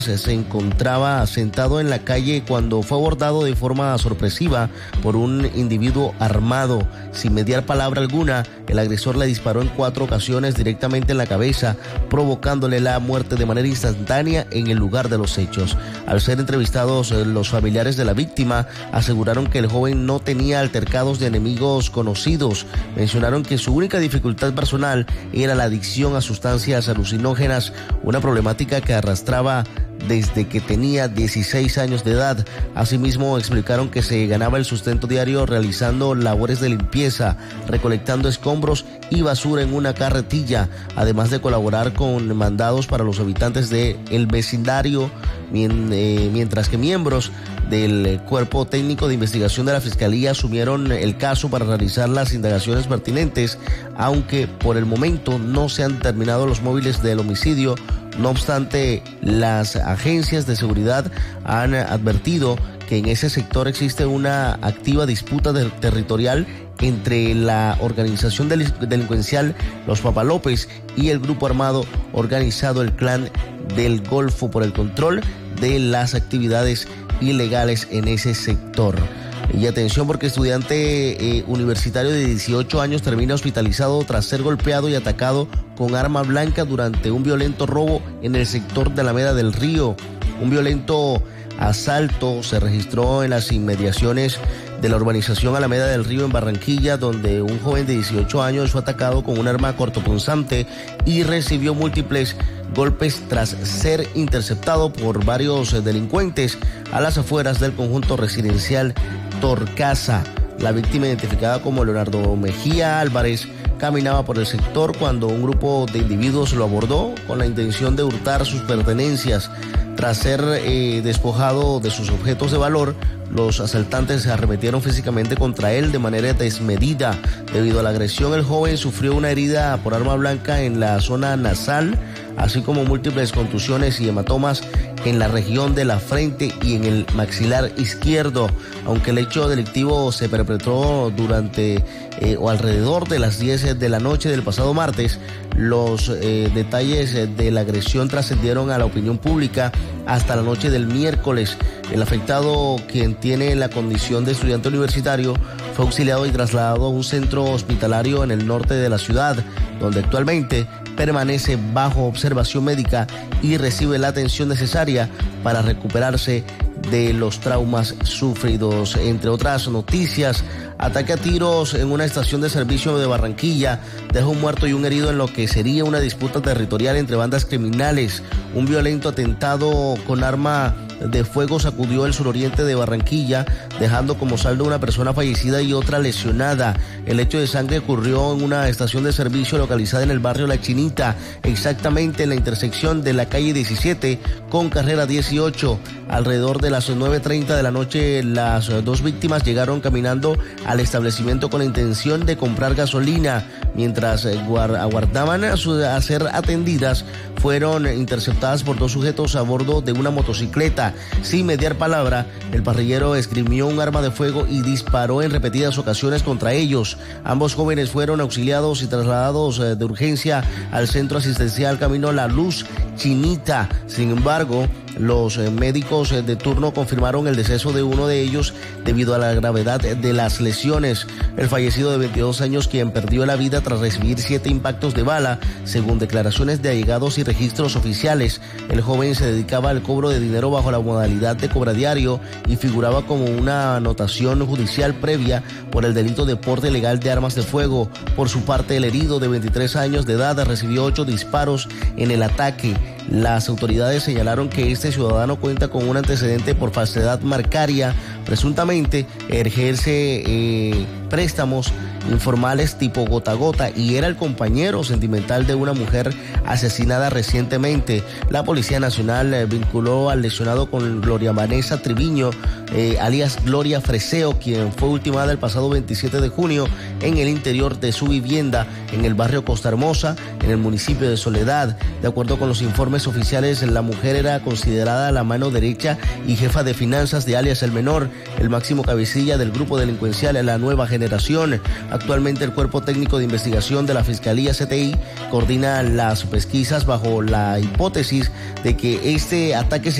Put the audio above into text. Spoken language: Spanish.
Se encontraba sentado en la calle cuando fue abordado de forma sorpresiva por un individuo armado. Sin mediar palabra alguna, el agresor le disparó en 4 ocasiones directamente en la cabeza, provocándole la muerte de manera instantánea en el lugar de los hechos. Al ser entrevistados, los familiares de la víctima aseguraron que el joven no tenía altercados de enemigos conocidos. Mencionaron que su única dificultad personal era la adicción a sustancias alucinógenas, una problemática que arrastraba desde que tenía 16 años de edad. Asimismo, explicaron que se ganaba el sustento diario realizando labores de limpieza, recolectando escombros y basura en una carretilla, además de colaborar con mandados para los habitantes del vecindario, mientras que miembros del Cuerpo Técnico de Investigación de la Fiscalía asumieron el caso para realizar las indagaciones pertinentes, aunque por el momento no se han determinado los móviles del homicidio. No obstante, las agencias de seguridad han advertido que en ese sector existe una activa disputa territorial entre la organización delincuencial Los Papalópez y el grupo armado organizado el Clan del Golfo por el control de las actividades ilegales en ese sector. Y atención, porque estudiante universitario de 18 años termina hospitalizado tras ser golpeado y atacado con arma blanca durante un violento robo en el sector de Alameda del Río. Un violento asalto se registró en las inmediaciones de la urbanización Alameda del Río en Barranquilla, donde un joven de 18 años fue atacado con un arma cortopunzante y recibió múltiples golpes tras ser interceptado por varios delincuentes a las afueras del conjunto residencial Torcaza. La víctima, identificada como Leonardo Mejía Álvarez, caminaba por el sector cuando un grupo de individuos lo abordó con la intención de hurtar sus pertenencias. Tras ser despojado de sus objetos de valor, los asaltantes se arremetieron físicamente contra él de manera desmedida. Debido a la agresión, el joven sufrió una herida por arma blanca en la zona nasal, así como múltiples contusiones y hematomas en la región de la frente y en el maxilar izquierdo. Aunque el hecho delictivo se perpetró durante o alrededor de las 10 de la noche del pasado martes, los detalles de la agresión trascendieron a la opinión pública hasta la noche del miércoles. El afectado, quien tiene la condición de estudiante universitario, fue auxiliado y trasladado a un centro hospitalario en el norte de la ciudad, donde actualmente permanece bajo observación médica y recibe la atención necesaria para recuperarse de los traumas sufridos. Entre otras noticias, ataque a tiros en una estación de servicio de Barranquilla deja un muerto y un herido en lo que sería una disputa territorial entre bandas criminales. Un violento atentado con arma de fuego sacudió el suroriente de Barranquilla, dejando como saldo una persona fallecida y otra lesionada. El hecho de sangre ocurrió en una estación de servicio localizada en el barrio La Chinita, exactamente en la intersección de la calle 17 con carrera 18. Alrededor de las 9:30 de la noche, las dos víctimas llegaron caminando al establecimiento con la intención de comprar gasolina. Mientras aguardaban a ser atendidas, fueron interceptadas por dos sujetos a bordo de una motocicleta. Sin mediar palabra, el parrillero esgrimió un arma de fuego y disparó en repetidas ocasiones contra ellos. Ambos jóvenes fueron auxiliados y trasladados de urgencia al centro asistencial Camino La Luz Chinita. Sin embargo, los médicos de turno confirmaron el deceso de uno de ellos debido a la gravedad de las lesiones. El fallecido de 22 años, quien perdió la vida tras recibir 7 impactos de bala, según declaraciones de allegados y registros oficiales. El joven se dedicaba al cobro de dinero bajo la modalidad de cobradiario y figuraba como una anotación judicial previa por el delito de porte ilegal de armas de fuego. Por su parte, el herido de 23 años de edad recibió 8 disparos en el ataque. Las autoridades señalaron que este ciudadano cuenta con un antecedente por falsedad marcaria. Presuntamente ejerce préstamos informales tipo gota a gota y era el compañero sentimental de una mujer asesinada recientemente. La Policía Nacional vinculó al lesionado con Gloria Vanessa Triviño, alias Gloria Freseo, quien fue ultimada el pasado 27 de junio en el interior de su vivienda en el barrio Costa Hermosa, en el municipio de Soledad. De acuerdo con los informes oficiales, la mujer era considerada la mano derecha y jefa de finanzas de alias El Menor, el máximo cabecilla del grupo delincuencial La Nueva Generación. Actualmente el Cuerpo Técnico de Investigación de la Fiscalía CTI coordina las pesquisas bajo la hipótesis de que este ataque